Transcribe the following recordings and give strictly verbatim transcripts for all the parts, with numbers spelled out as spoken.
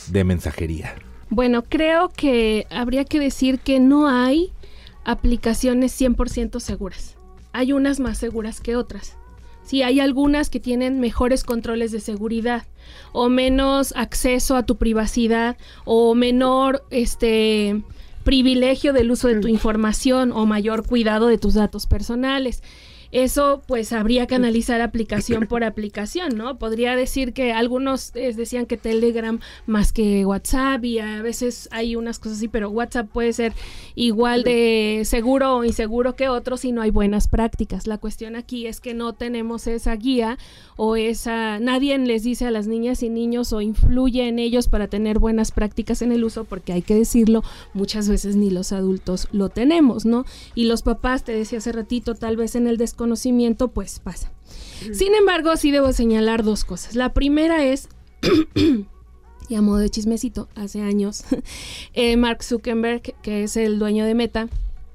de mensajería? Bueno, creo que habría que decir que no hay aplicaciones cien por ciento seguras. Hay unas más seguras que otras. Sí, hay algunas que tienen mejores controles de seguridad o menos acceso a tu privacidad o menor este privilegio del uso de tu información o mayor cuidado de tus datos personales. Eso pues habría que analizar aplicación por aplicación, ¿no? Podría decir que algunos eh, decían que Telegram más que WhatsApp y a veces hay unas cosas así, pero WhatsApp puede ser igual de seguro o inseguro que otros si no hay buenas prácticas. La cuestión aquí es que no tenemos esa guía o esa... Nadie les dice a las niñas y niños o influye en ellos para tener buenas prácticas en el uso, porque hay que decirlo, muchas veces ni los adultos lo tenemos, ¿no? Y los papás, te decía hace ratito, tal vez en el desconocimiento conocimiento, pues pasa. Sin embargo, sí debo señalar dos cosas. La primera es, y a modo de chismecito, hace años, eh, Mark Zuckerberg, que es el dueño de Meta,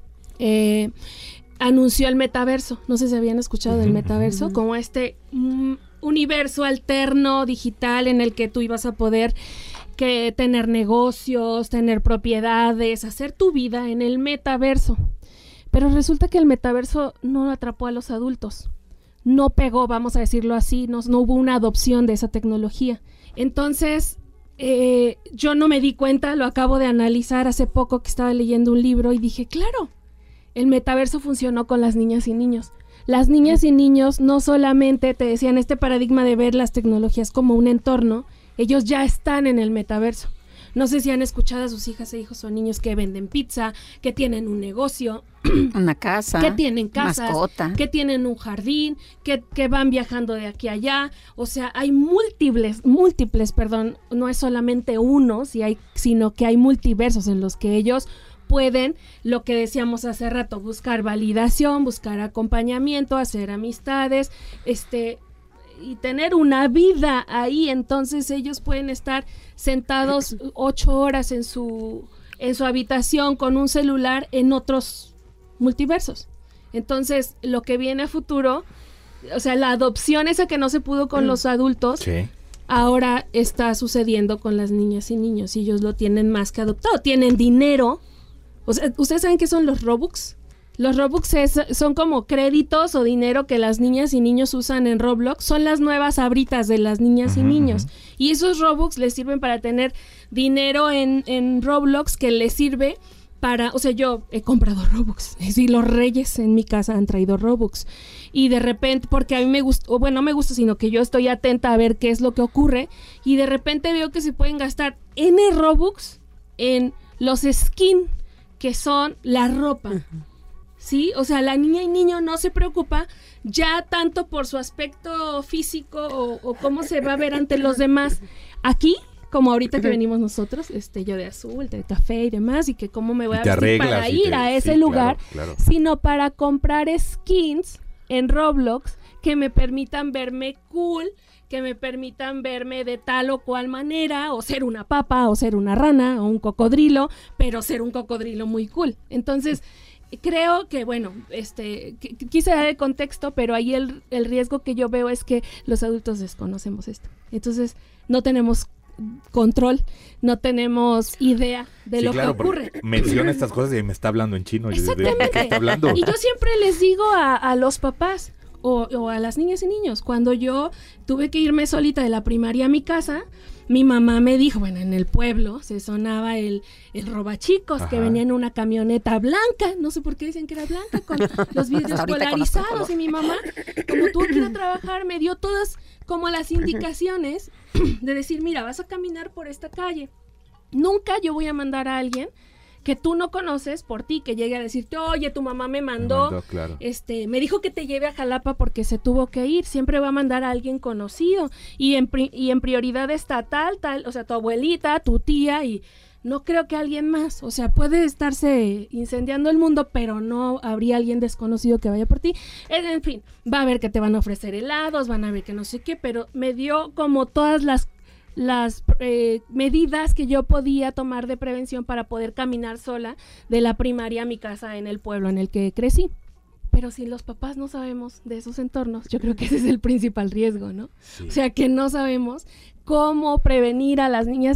eh, anunció el metaverso. No sé si habían escuchado del metaverso, como este mm, universo alterno digital en el que tú ibas a poder que tener negocios, tener propiedades, hacer tu vida en el metaverso. Pero resulta que el metaverso no atrapó a los adultos, no pegó, vamos a decirlo así, no, no hubo una adopción de esa tecnología. Entonces, eh, yo no me di cuenta, lo acabo de analizar hace poco que estaba leyendo un libro y dije, claro, el metaverso funcionó con las niñas y niños. Las niñas y niños no solamente te decían este paradigma de ver las tecnologías como un entorno, ellos ya están en el metaverso. No sé si han escuchado a sus hijas e hijos o niños que venden pizza, que tienen un negocio, una casa, que tienen casas, mascota, que tienen un jardín, que, que van viajando de aquí a allá. O sea, hay múltiples, múltiples, perdón, no es solamente uno, si hay, sino que hay multiversos en los que ellos pueden, lo que decíamos hace rato, buscar validación, buscar acompañamiento, hacer amistades, este... y tener una vida ahí. Entonces ellos pueden estar sentados ocho horas en su en su habitación con un celular en otros multiversos. Entonces lo que viene a futuro, o sea, la adopción esa que no se pudo con mm. los adultos, sí. Ahora está sucediendo con las niñas y niños y ellos lo tienen más que adoptado, tienen dinero. O sea, ¿ustedes saben qué son los Robux? Los Robux es, son como créditos o dinero que las niñas y niños usan en Roblox. Son las nuevas abritas de las niñas uh-huh, y niños. Uh-huh. Y esos Robux les sirven para tener dinero en, en Roblox que les sirve para... O sea, yo he comprado Robux. Es decir, los reyes en mi casa han traído Robux. Y de repente, porque a mí me gusta... O bueno, no me gusta, sino que yo estoy atenta a ver qué es lo que ocurre. Y de repente veo que se pueden gastar N Robux en los skins, que son la ropa. Uh-huh. Sí, o sea, la niña y niño no se preocupa ya tanto por su aspecto físico o, o cómo se va a ver ante los demás. Aquí, como ahorita que venimos nosotros, este, yo de azul, de café y demás, y que cómo me voy a vestir para ir te, a ese sí, lugar, claro, claro. Sino para comprar skins en Roblox que me permitan verme cool, que me permitan verme de tal o cual manera, o ser una papa, o ser una rana, o un cocodrilo, pero ser un cocodrilo muy cool. Entonces... creo que, bueno, este qu- quise dar el contexto, pero ahí el, el riesgo que yo veo es que los adultos desconocemos esto. Entonces, no tenemos control, no tenemos idea de sí, lo claro, que ocurre. Menciona estas cosas y me está hablando en chino. Exactamente. ¿De qué está hablando? Y yo siempre les digo a, a los papás o, o a las niñas y niños, cuando yo tuve que irme solita de la primaria a mi casa, mi mamá me dijo, bueno, en el pueblo se sonaba el, el robachicos, ajá, que venía en una camioneta blanca, no sé por qué dicen que era blanca, con los vidrios polarizados, y mi mamá, como tuvo que ir a trabajar, me dio todas como las indicaciones de decir, mira, vas a caminar por esta calle, nunca yo voy a mandar a alguien que tú no conoces por ti, que llegue a decirte, oye, tu mamá me mandó, me mandó claro. este, me dijo que te lleve a Jalapa porque se tuvo que ir, siempre va a mandar a alguien conocido, y en, pri- y en prioridad está tal, tal, o sea, tu abuelita, tu tía, y no creo que alguien más, o sea, puede estarse incendiando el mundo, pero no habría alguien desconocido que vaya por ti, en, en fin, va a ver que te van a ofrecer helados, van a ver que no sé qué, pero me dio como todas las las eh, medidas que yo podía tomar de prevención para poder caminar sola de la primaria a mi casa en el pueblo en el que crecí. Pero si los papás no sabemos de esos entornos, yo creo que ese es el principal riesgo, ¿no? Sí. O sea, que no sabemos cómo prevenir a las niñas